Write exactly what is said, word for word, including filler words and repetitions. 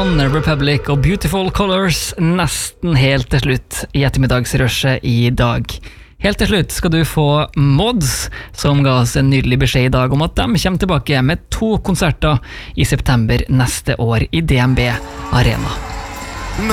One Republic og Beautiful Colors nesten helt til slutt i ettermiddagsrushet i dag. Helt til slutt skal du få Mods, som ga oss en nydelig beskjed i dag om at de kommer tilbake med to konserter i september neste år i D N B Arena.